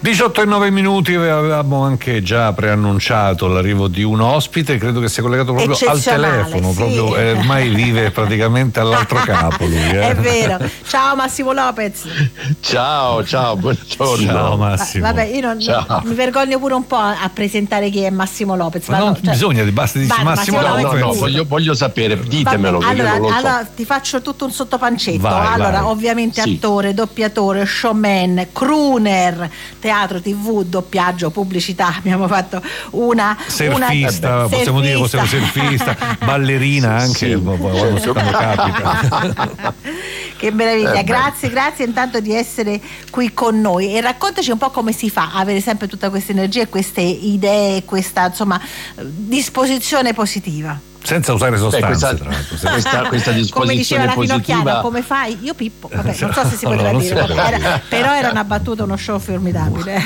18:09, avevamo anche già preannunciato l'arrivo di un ospite, credo che sia collegato proprio al telefono, sì. proprio, ormai vive praticamente all'altro capo lui, È vero. Ciao Massimo Lopez. Ciao, buongiorno. Ciao Massimo. Vabbè, io mi vergogno pure un po' a presentare chi è Massimo Lopez. Ma non bisogna, basta dire Massimo Lopez. No, voglio sapere, ditemelo. Allora, ti faccio tutto un sottopancetto. Vai. Ovviamente Sì. attore, doppiatore, showman, crooner, teatro, TV, doppiaggio, pubblicità. Abbiamo fatto una surfista, possiamo dire surfista, ballerina anche, Sì. quando capita. Che meraviglia, grazie intanto di essere qui con noi e raccontaci un po' come si fa a avere sempre tutta questa energia e queste idee, questa disposizione positiva. Senza usare sostanze, tra l'altro. Questa disposizione come diceva la positiva. Finocchiara, come fai? Io Pippo, vabbè, non so se si poteva dire, però era una battuta, uno show formidabile.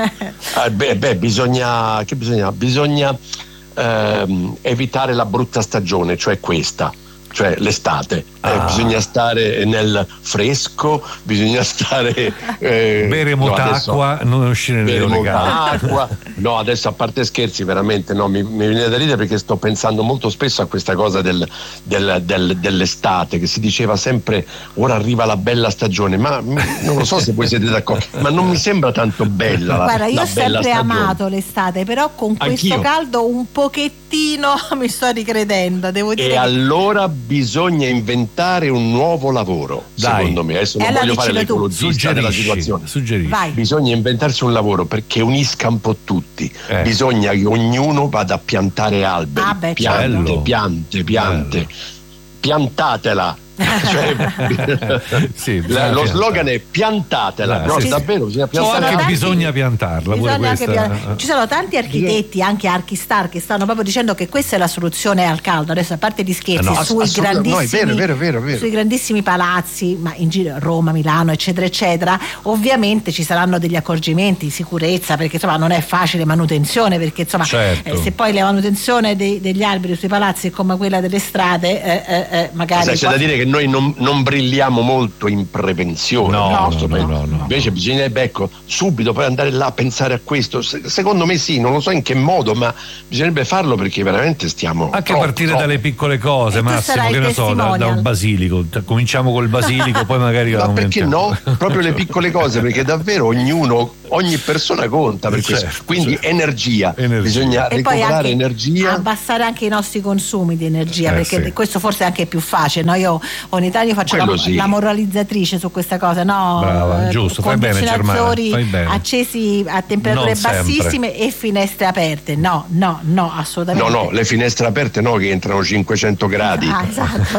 Bisogna evitare la brutta stagione, cioè questa. Cioè l'estate, bisogna stare nel fresco, bisogna stare bere molta acqua, non uscire nelle acqua. No, adesso a parte scherzi, veramente no, mi viene da ridere perché sto pensando molto spesso a questa cosa dell'estate, che si diceva sempre ora arriva la bella stagione, ma non lo so se voi siete d'accordo, ma non mi sembra tanto bella. Guarda, io ho sempre stagione. amato l'estate, però con questo caldo un pochettino mi sto ricredendo, devo dire. E allora bisogna inventare un nuovo lavoro, secondo me. Adesso non voglio fare l'ecologista della situazione. Vai. Bisogna inventarsi un lavoro perché unisca un po' tutti. Bisogna che ognuno vada a piantare alberi. Piante. Piantatela. Sì, lo slogan è piantatela, davvero bisogna piantarla. Bisogna piantarla ci sono tanti architetti, anche archistar, che stanno proprio dicendo che questa è la soluzione al caldo. Adesso, a parte gli scherzi, sui grandissimi palazzi, ma in giro Roma, Milano, eccetera eccetera, ovviamente ci saranno degli accorgimenti di sicurezza, perché non è facile manutenzione, perché se poi la manutenzione degli alberi sui palazzi è come quella delle strade, magari c'è da dire che noi non brilliamo molto in prevenzione nel nostro paese. Invece bisognerebbe subito poi andare là a pensare a questo. Secondo me sì, non lo so in che modo, ma bisognerebbe farlo perché veramente stiamo anche a partire dalle piccole cose, Massimo, che ne so, da un basilico. Cominciamo col basilico, poi magari ma perché no? Proprio le piccole cose, perché davvero ogni persona conta per questo. Quindi energia. Bisogna recuperare energia, abbassare anche i nostri consumi di energia, perché questo forse è anche più facile, no? Io ogni tanto faccio la moralizzatrice su questa cosa, no? Brava, giusto, fai bene Germana, accesi a temperature bassissime e finestre aperte, no, assolutamente no, le finestre aperte no, che entrano 500 gradi esatto.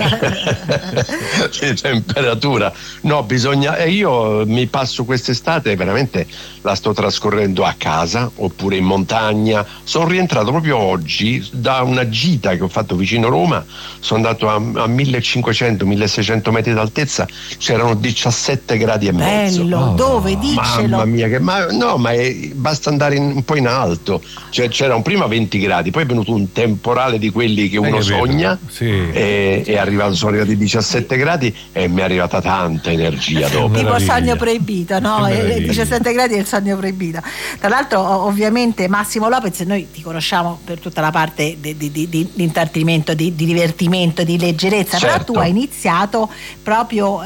di temperatura, no, bisogna, io mi passo quest'estate veramente la sto trascorrendo a casa oppure in montagna. Sono rientrato proprio oggi da una gita che ho fatto vicino Roma, sono andato a 1500-1600 metri d'altezza, c'erano 17 gradi e mezzo. Bello, dove? Dicelo. Mamma mia, basta andare un po' in alto, cioè c'erano prima 20 gradi, poi è venuto un temporale di quelli che uno sogna, e sono arrivati 17 gradi e mi è arrivata tanta energia dopo. Tipo sogno proibito, no? 17 gradi è il sogno proibito. Tra l'altro, ovviamente Massimo Lopez, noi ti conosciamo per tutta la parte di intrattenimento, di divertimento, di leggerezza, però tu hai iniziato proprio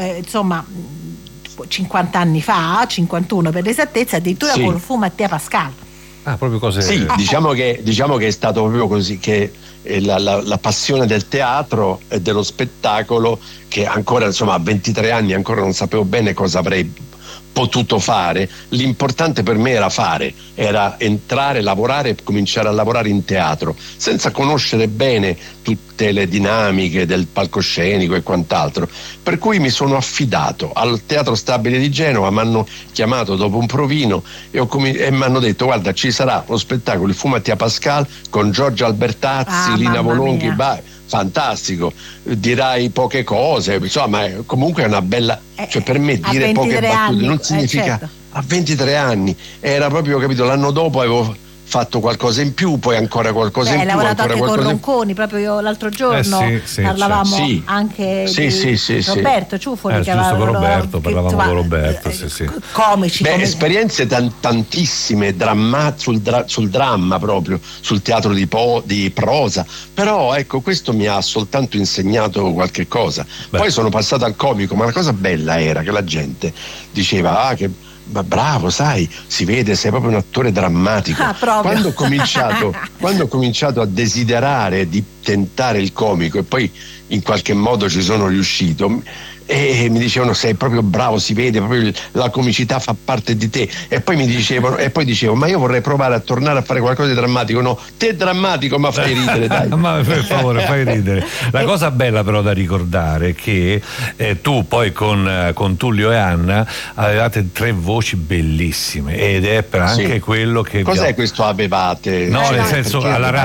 50 anni fa, 51 per l'esattezza, addirittura con Fu Mattia Pascal. Proprio cose. Sì, diciamo che è stato proprio così, che la passione del teatro e dello spettacolo, che ancora a 23 anni ancora non sapevo bene cosa avrei potuto fare. L'importante per me era entrare, lavorare e cominciare a lavorare in teatro senza conoscere bene tutte le dinamiche del palcoscenico e quant'altro, per cui mi sono affidato al Teatro Stabile di Genova. Mi hanno chiamato dopo un provino e mi hanno detto: guarda, ci sarà lo spettacolo Il Fu Mattia Pascal con Giorgio Albertazzi, Lina Volonghi, fantastico, dirai poche cose, insomma, comunque è una bella, cioè per me dire poche battute non significa. A 23 anni era proprio, capito, l'anno dopo avevo fatto qualcosa in più, poi ancora qualcosa in più. Hai lavorato anche con Ronconi, proprio io l'altro giorno parlavamo anche di Roberto Ciuffoli, che giusto, con Roberto, parlavamo con Roberto, comici. Esperienze tantissime, sul dramma proprio, sul teatro di prosa, però ecco, questo mi ha soltanto insegnato qualche cosa. Poi sono passato al comico, ma la cosa bella era che la gente diceva ma bravo, sai, si vede, sei proprio un attore drammatico. Quando ho cominciato a desiderare di tentare il comico e poi in qualche modo ci sono riuscito, e mi dicevano sei proprio bravo, si vede proprio la comicità fa parte di te, e poi dicevo ma io vorrei provare a tornare a fare qualcosa di drammatico. No, te drammatico, ma fai ridere, dai. Ma per favore, fai ridere. La cosa bella però da ricordare è che tu poi con Tullio e Anna avevate 3 voci bellissime, ed è per anche quello che cos'è questo avevate? No, nel senso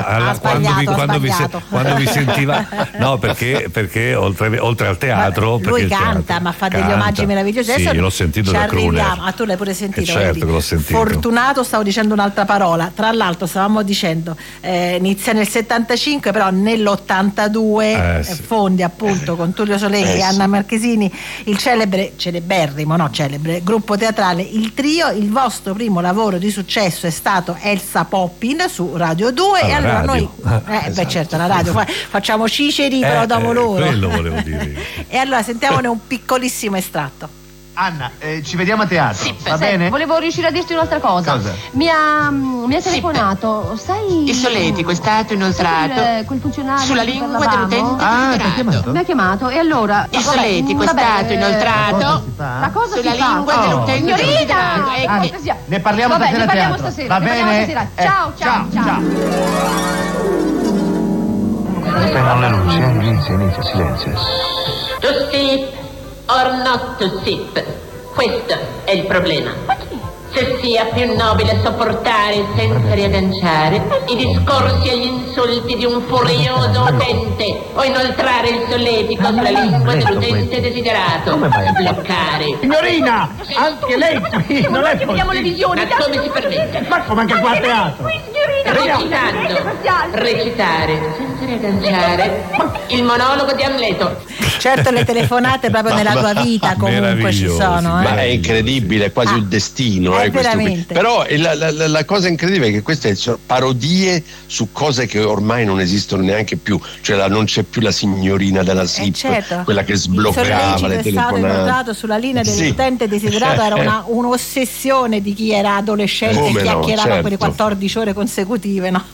quando vi sentiva, no, perché oltre al teatro, lui canta, ma fa degli omaggi meravigliosi. Sì, adesso l'ho sentito da Crooner. tu l'hai pure sentito, certo che l'ho sentito. Fortunato, stavo dicendo un'altra parola, tra l'altro stavamo dicendo inizia nel 75, però nell'82 fondi appunto con Tullio Soleghi e Anna Marchesini il celeberrimo gruppo teatrale Il Trio. Il vostro primo lavoro di successo è stato Elsa Poppin su Radio 2 e allora noi certo, la radio facciamo ciceri però dopo loro, quello volevo dire. E allora sentiamone un piccolissimo estratto. Anna, ci vediamo a teatro, sì, va bene? Volevo riuscire a dirti un'altra cosa. Cosa? Mi ha telefonato, sai... Il solletico è stato inoltrato quel funzionario sulla lingua dell'utente desiderato. Mi ha chiamato e allora... Il solletico è stato inoltrato la cosa sulla si fa? lingua dell'utente desiderato. Ne parliamo stasera a teatro. Stasera, va bene? Ciao. Spengono le luci, inizia, silenzio. To sip or not to sip, questo è il problema. Se sia più nobile sopportare senza riagganciare i discorsi e gli insulti di un furioso utente, o inoltrare il solletico sulla lingua dell'utente desiderato, bloccare. Signorina, anche lei qui non è vediamo le visioni. Ma come si permette? Ma come anche qua a teatro? Recitare senza riagganciare il monologo di Amleto. Certo, le telefonate proprio nella tua vita comunque ci sono. Ma è incredibile, è quasi un destino. Veramente. Però la cosa incredibile è che queste sono parodie su cose che ormai non esistono neanche più, cioè non c'è più la signorina della SIP, quella che sbloccava le telefonate. Il solletico è stato inoltrato sulla linea dell'utente desiderato, era un'ossessione di chi era adolescente e chiacchierava per le 14 ore consecutive, no?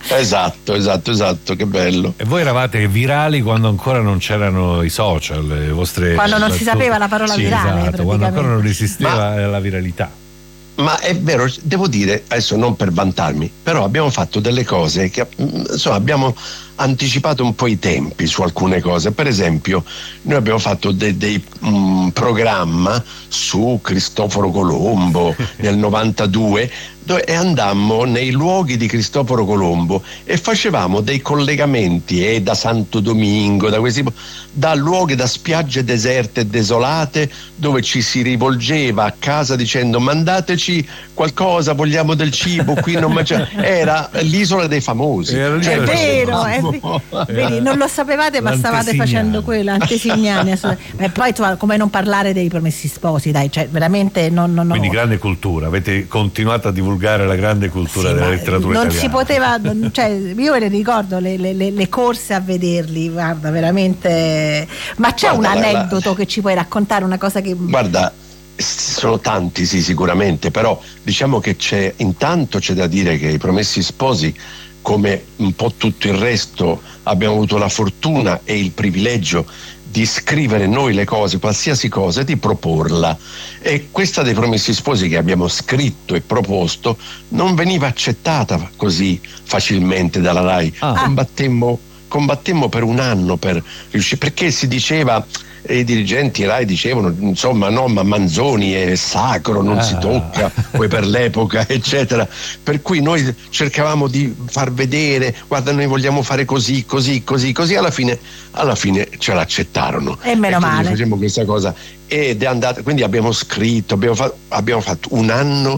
Esatto, che bello. E voi eravate virali quando ancora non c'erano i social, le vostre... Quando non si sapeva la parola virale, esatto, quando ancora non esisteva la viralità. Ma è vero, devo dire, adesso non per vantarmi, però abbiamo fatto delle cose che, insomma, abbiamo anticipato un po' i tempi su alcune cose. Per esempio, noi abbiamo fatto dei programma su Cristoforo Colombo nel 92, e andammo nei luoghi di Cristoforo Colombo e facevamo dei collegamenti da Santo Domingo, da luoghi, da spiagge deserte e desolate, dove ci si rivolgeva a casa dicendo mandateci qualcosa, vogliamo del cibo, qui non mangiamo. Era l'isola dei famosi. È vero, vedi, non lo sapevate, ma stavate facendo quello, Antesignani. E poi come non parlare dei Promessi Sposi, dai, cioè veramente non. Quindi grande cultura, avete continuato a divulgare la grande cultura della letteratura non italiana. Si poteva, cioè io me ne ricordo le corse a vederli, guarda, veramente. Ma c'è un aneddoto che ci puoi raccontare, una cosa che... Guarda, sono tanti, sì, sicuramente, però diciamo che c'è da dire che i Promessi Sposi, come un po' tutto il resto, abbiamo avuto la fortuna e il privilegio di scrivere noi le cose, qualsiasi cosa, e di proporla. E questa dei Promessi Sposi che abbiamo scritto e proposto non veniva accettata così facilmente dalla RAI. Combattemmo per un anno per riuscire, perché si diceva, i dirigenti RAI dicevano, insomma, no, ma Manzoni è sacro, non si tocca, poi per l'epoca, eccetera. Per cui noi cercavamo di far vedere, guarda, noi vogliamo fare così, alla fine ce l'accettarono. E meno male. Facciamo questa cosa ed è andata, quindi abbiamo scritto, abbiamo fatto un anno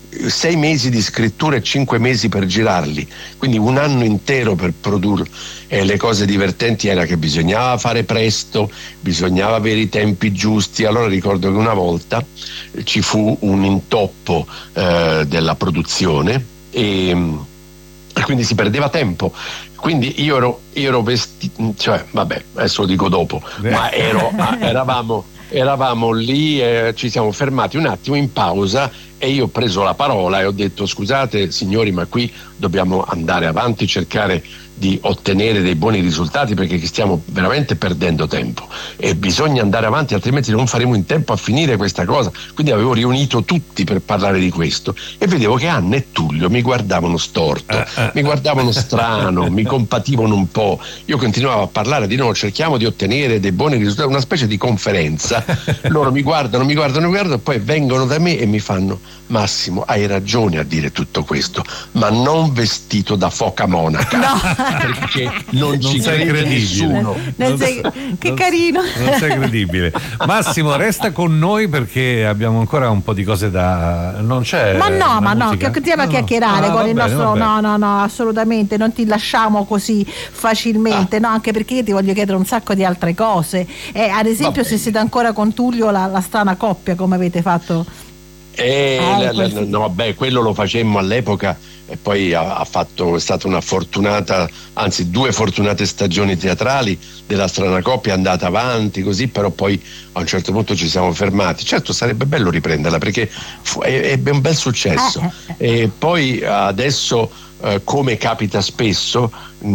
6 mesi di scrittura e 5 mesi per girarli, quindi un anno intero per produrlo. E le cose divertenti era che bisognava fare presto, bisognava avere i tempi giusti. Allora ricordo che una volta ci fu un intoppo della produzione e quindi si perdeva tempo. Quindi io ero vestito, cioè vabbè, adesso lo dico dopo, ma eravamo lì, ci siamo fermati un attimo in pausa e io ho preso la parola e ho detto: scusate signori, ma qui dobbiamo andare avanti, cercare di ottenere dei buoni risultati, perché stiamo veramente perdendo tempo e bisogna andare avanti, altrimenti non faremo in tempo a finire questa cosa. Quindi avevo riunito tutti per parlare di questo e vedevo che Anna e Tullio mi guardavano storto, mi guardavano strano, mi compativano un po'. Io continuavo a parlare di no, cerchiamo di ottenere dei buoni risultati, una specie di conferenza. Loro mi guardano e poi vengono da me e mi fanno: Massimo, hai ragione a dire tutto questo, ma non vestito da foca monaca. No. Perché non ci crede nessuno. Che carino. Non sei credibile. Massimo, resta con noi perché abbiamo ancora un po' di cose da. Non c'è. Ma no, che continuiamo a chiacchierare con il nostro. No, assolutamente, non ti lasciamo così facilmente, no, anche perché io ti voglio chiedere un sacco di altre cose. Ad esempio, se siete ancora con Tullio, la strana coppia, come avete fatto? Quello lo facemmo all'epoca e poi è stata una fortunata, anzi 2 fortunate stagioni teatrali della strana coppia, è andata avanti così, però poi a un certo punto ci siamo fermati. Certo, sarebbe bello riprenderla perché ebbe un bel successo e poi adesso come capita spesso,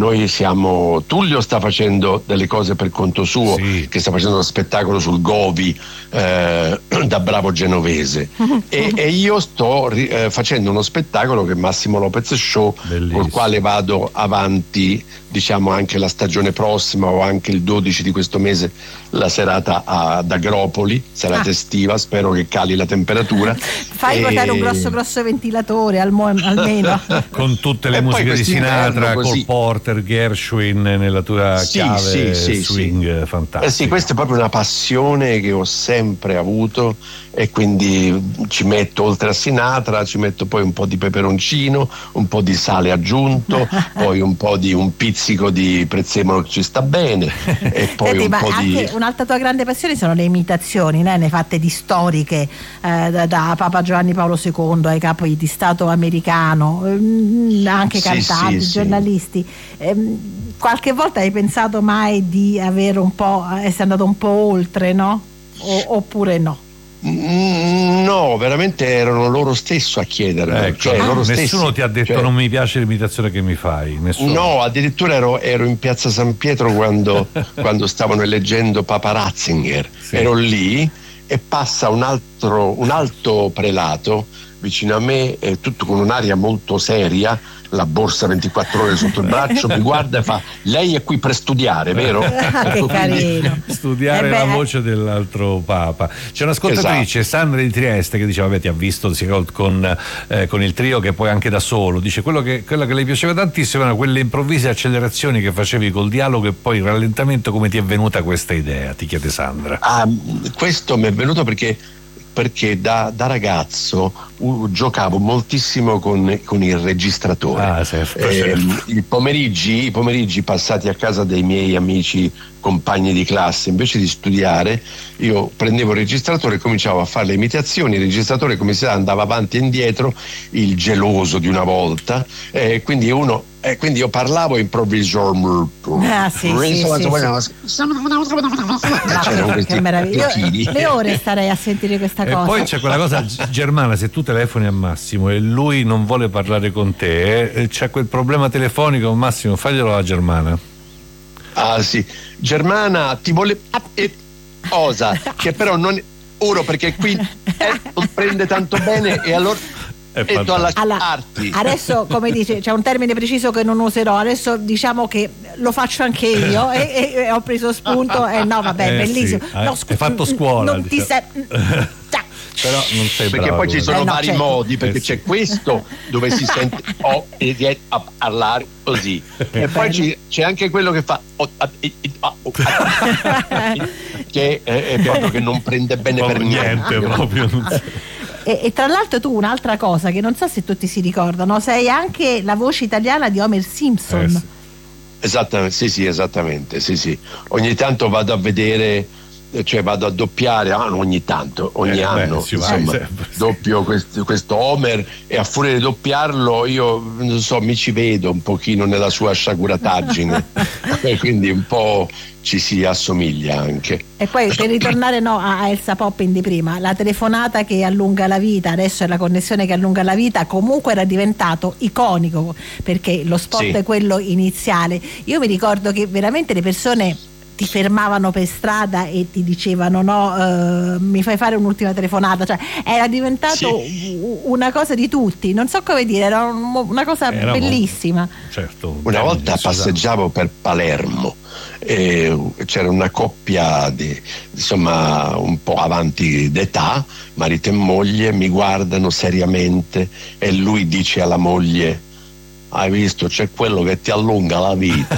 Tullio sta facendo delle cose per conto suo, sì, che sta facendo uno spettacolo sul Govi da bravo genovese e io sto facendo uno spettacolo che è Massimo Lopez Show, bellissimo, col quale vado avanti, diciamo, anche la stagione prossima o anche il 12 di questo mese, la serata ad Agropoli, serata estiva, spero che cali la temperatura. Fai portare un grosso ventilatore almeno con tutte le musiche di Sinatra, col Porter, Gershwin nella tua chiave swing fantastica. Sì, questa è proprio una passione che ho sempre avuto e quindi ci metto, oltre a Sinatra, ci metto poi un po' di peperoncino, un po' di sale aggiunto, poi un pizzico di prezzemolo che ci sta bene e poi Senti, un po' anche un'altra tua grande passione sono le imitazioni, ne hai fatte di storiche, da Papa Giovanni Paolo II ai capi di Stato americano, anche cantanti, giornalisti. Qualche volta hai pensato mai di avere essere andato un po' oltre, no? Oppure no? No, veramente erano loro stesso a chiedere. Nessuno ti ha detto non mi piace l'imitazione che mi fai? Nessuno. No, addirittura ero in piazza San Pietro quando stavano eleggendo Papa Ratzinger. Sì. Ero lì e passa un alto prelato vicino a me, tutto con un'aria molto seria, la borsa 24 ore sotto il braccio, mi guarda e fa: lei è qui per studiare, vero? Che carino. Studiare la voce dell'altro Papa. C'è un'ascoltatrice, Sandra di Trieste, che dice: vabbè, ti ha visto sia con il trio che poi anche da solo. Dice quello che le piaceva tantissimo erano quelle improvvise accelerazioni che facevi col dialogo e poi il rallentamento. Come ti è venuta questa idea? Ti chiede Sandra. Questo mi è venuto perché da ragazzo giocavo moltissimo con il registratore. Certo. I pomeriggi passati a casa dei miei amici compagni di classe, invece di studiare, io prendevo il registratore e cominciavo a fare le imitazioni. Il registratore, come si sa, andava avanti e indietro, il geloso di una volta, quindi io parlavo improvviso. Che meraviglia. Le ore starei a sentire questa cosa. E poi c'è quella cosa, Germana, se tu telefoni a Massimo e lui non vuole parlare con te, c'è quel problema telefonico. Massimo, faglielo alla Germana. Sì, Germana ti vuole cosa che però non ora, perché qui non prende tanto bene e allora adesso, come dice, c'è un termine preciso che non userò, adesso diciamo che lo faccio anche io e ho preso spunto no vabbè, bellissimo. Hai fatto scuola, non ti però non sei perché bravo, poi ci sono vari modi, perché c'è questo dove si sente a parlare così e poi c'è anche quello che fa che è proprio che non prende bene per niente proprio. E tra l'altro tu un'altra cosa che non so se tutti si ricordano, sei anche la voce italiana di Homer Simpson. Sì. Esattamente, sì, esattamente, sì. Ogni tanto vado a vedere, cioè vado a doppiare, ogni tanto, ogni anno, insomma, doppio questo Homer, e a furia di doppiarlo io non so, mi ci vedo un pochino nella sua sciagurataggine e quindi un po' ci si assomiglia anche. E poi per ritornare a Elsa Poppin di prima, la telefonata che allunga la vita, adesso è la connessione che allunga la vita, comunque era diventato iconico perché lo spot è quello iniziale. Io mi ricordo che veramente le persone ti fermavano per strada e ti dicevano mi fai fare un'ultima telefonata, cioè era diventato una cosa di tutti, non so come dire, era una cosa bellissima. Certo, una volta passeggiavo per Palermo e c'era una coppia insomma un po' avanti d'età, marito e moglie, mi guardano seriamente e lui dice alla moglie: hai visto, c'è quello che ti allunga la vita.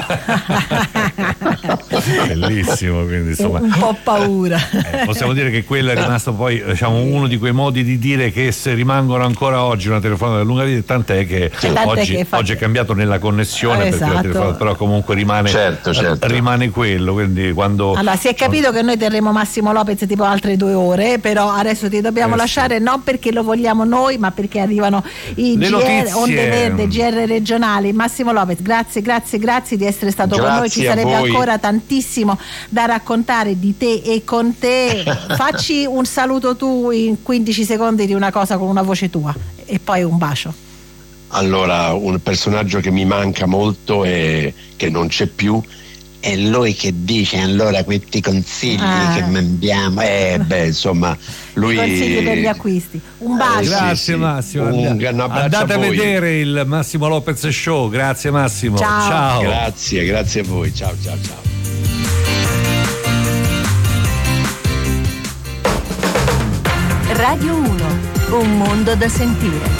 Bellissimo, quindi insomma un po' paura. Possiamo dire che quello è rimasto poi, diciamo, uno di quei modi di dire che se rimangono ancora oggi una telefonata della lunga vita, tant'è che oggi è cambiato nella connessione, perché la telefonata però comunque rimane, certo. Rimane quello, quindi quando allora si è capito che noi terremo Massimo Lopez tipo altre 2 ore, però adesso ti dobbiamo lasciare, non perché lo vogliamo noi ma perché arrivano i GR Onde Verde, GR regionali. Massimo Lopez, grazie di essere stato con noi, ci sarebbe ancora tantissimo da raccontare di te e con te. Facci un saluto tu in 15 secondi di una cosa con una voce tua e poi un bacio. Allora, un personaggio che mi manca molto e che non c'è più è lui che dice allora questi consigli che mandiamo, insomma lui consigli per gli acquisti. Un bacio. Grazie Massimo, andate a vedere il Massimo Lopez Show. Grazie Massimo, ciao. Grazie a voi, ciao. Radio 1, un mondo da sentire.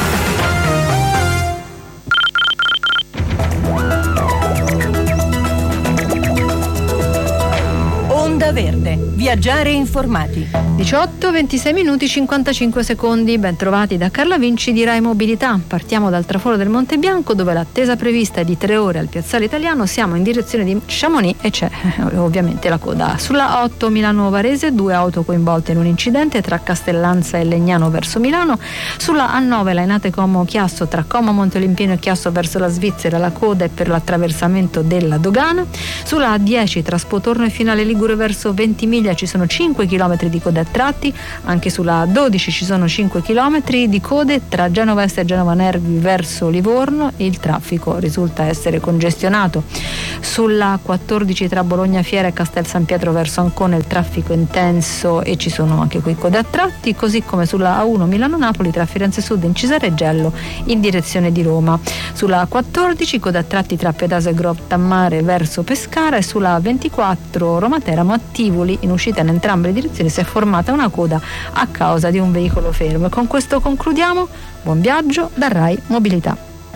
Onda Verde, viaggiare informati. 18, 26 minuti, 55 secondi. Ben trovati da Carla Vinci di Rai Mobilità. Partiamo dal traforo del Monte Bianco, dove l'attesa prevista è di 3 ore al Piazzale Italiano. Siamo in direzione di Chamonix e c'è ovviamente la coda. Sulla 8 Milano-Varese, 2 auto coinvolte in un incidente tra Castellanza e Legnano verso Milano. Sulla A9 Lainate Como-Chiasso, tra Como Monteolimpiano e Chiasso verso la Svizzera, la coda è per l'attraversamento della dogana. Sulla A10 tra Spotorno e Finale Ligure verso Ventimiglia ci sono 5 km di code a tratti, anche sulla A12 ci sono 5 km di code tra Genova Est e Genova Nervi verso Livorno e il traffico risulta essere congestionato. Sulla A14 tra Bologna Fiera e Castel San Pietro verso Ancona il traffico è intenso e ci sono anche qui code a tratti, così come sulla A1 Milano-Napoli tra Firenze Sud, Incisareggello in direzione di Roma. Sulla A14 code a tratti tra Pedasa e Grottammare verso Pescara e sulla A24 Roma-Teramo a Tivoli in uscita in entrambe le direzioni si è formata una coda a causa di un veicolo fermo. E con questo concludiamo. Buon viaggio da Rai Mobilità.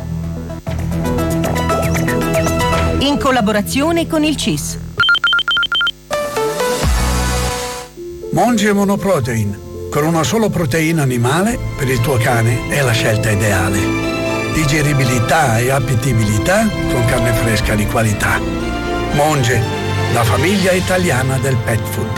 In collaborazione con il CIS. Monge Monoprotein, con una sola proteina animale per il tuo cane è la scelta ideale. Digeribilità e appetibilità con carne fresca di qualità. Monge, la famiglia italiana del pet food.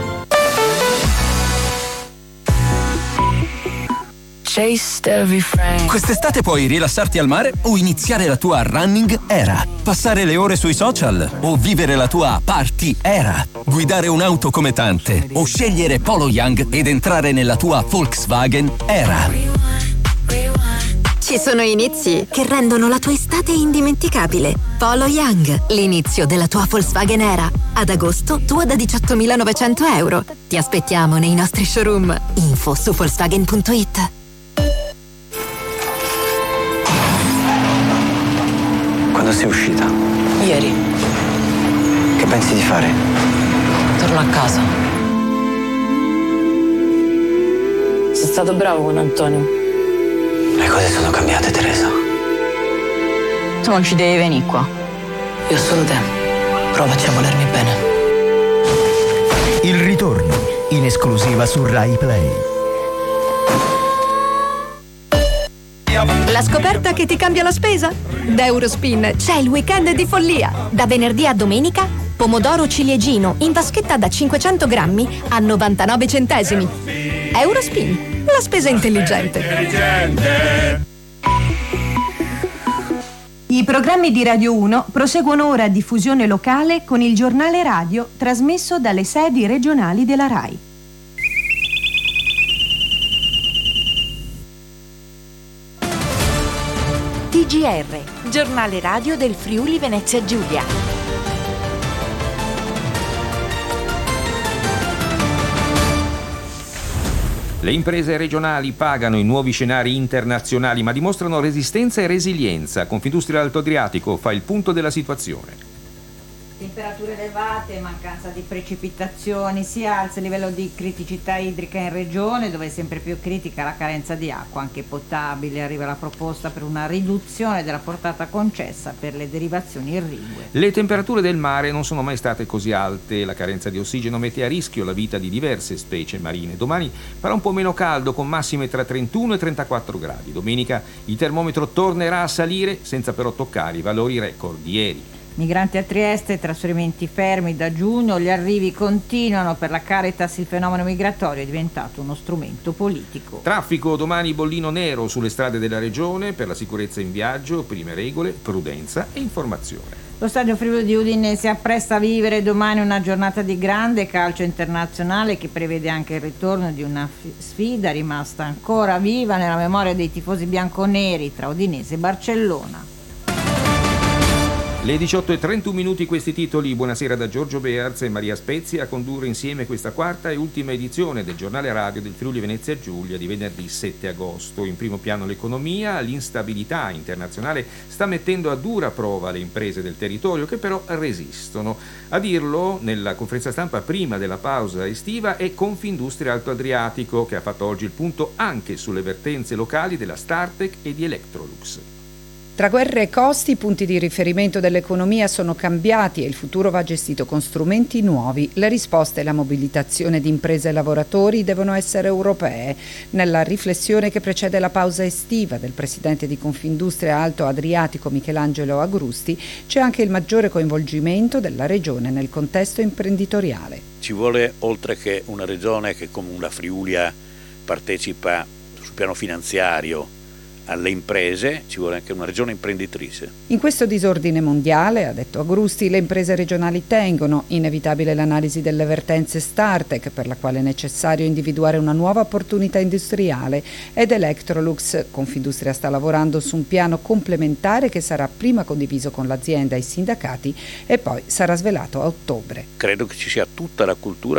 Quest'estate puoi rilassarti al mare o iniziare la tua running era. Passare le ore sui social o vivere la tua party era. Guidare un'auto come tante o scegliere Polo Young ed entrare nella tua Volkswagen era. Ci sono inizi che rendono la tua estate indimenticabile. Polo Young, l'inizio della tua Volkswagen era. Ad agosto, tua da 18.900 euro. Ti aspettiamo nei nostri showroom. Info su Volkswagen.it. Quando sei uscita? Ieri. Che pensi di fare? Torno a casa. Sei stato bravo con Antonio. Le cose sono cambiate, Teresa. Tu non ci devi venire qua. Io ho solo te. Provaci a volermi bene. Il ritorno, in esclusiva su Rai Play. La scoperta che ti cambia la spesa? Da Eurospin c'è il weekend di follia. Da venerdì a domenica, pomodoro ciliegino in vaschetta da 500 grammi a 99 centesimi. Eurospin, la spesa intelligente. I programmi di Radio 1 proseguono ora a diffusione locale con il giornale radio trasmesso dalle sedi regionali della RAI. TGR, giornale radio del Friuli Venezia Giulia. Le imprese regionali pagano i nuovi scenari internazionali, ma dimostrano resistenza e resilienza. Confindustria Alto Adriatico fa il punto della situazione. Temperature elevate, mancanza di precipitazioni, si alza il livello di criticità idrica in regione, dove è sempre più critica la carenza di acqua, anche potabile. Arriva la proposta per una riduzione della portata concessa per le derivazioni irrigue. Le temperature del mare non sono mai state così alte, la carenza di ossigeno mette a rischio la vita di diverse specie marine. Domani farà un po' meno caldo, con massime tra 31 e 34 gradi. Domenica il termometro tornerà a salire, senza però toccare i valori record di ieri. Migranti a Trieste, trasferimenti fermi da giugno, gli arrivi continuano. Per la Caritas il fenomeno migratorio è diventato uno strumento politico. Traffico, domani bollino nero sulle strade della regione per la sicurezza in viaggio, prime regole, prudenza e informazione. Lo stadio Friuli di Udine si appresta a vivere domani una giornata di grande calcio internazionale che prevede anche il ritorno di una sfida rimasta ancora viva nella memoria dei tifosi bianconeri tra Udinese e Barcellona. Le 18:31 questi titoli. Buonasera da Giorgio Bearz e Maria Spezzi a condurre insieme questa quarta e ultima edizione del giornale radio del Friuli Venezia Giulia di venerdì 7 agosto. In primo piano l'economia, l'instabilità internazionale sta mettendo a dura prova le imprese del territorio, che però resistono. A dirlo nella conferenza stampa prima della pausa estiva è Confindustria Alto Adriatico, che ha fatto oggi il punto anche sulle vertenze locali della Startec e di Electrolux. Tra guerre e costi, i punti di riferimento dell'economia sono cambiati e il futuro va gestito con strumenti nuovi. Le risposte e la mobilitazione di imprese e lavoratori devono essere europee. Nella riflessione che precede la pausa estiva del presidente di Confindustria Alto Adriatico Michelangelo Agrusti c'è anche il maggiore coinvolgimento della regione nel contesto imprenditoriale. Ci vuole, oltre che una regione che come la Friulia partecipa sul piano finanziario alle imprese, ci vuole anche una regione imprenditrice. In questo disordine mondiale, ha detto Agrusti, le imprese regionali tengono. Inevitabile l'analisi delle vertenze Startec, per la quale è necessario individuare una nuova opportunità industriale, ed Electrolux. Confindustria sta lavorando su un piano complementare che sarà prima condiviso con l'azienda e i sindacati e poi sarà svelato a ottobre. Credo che ci sia tutta la cultura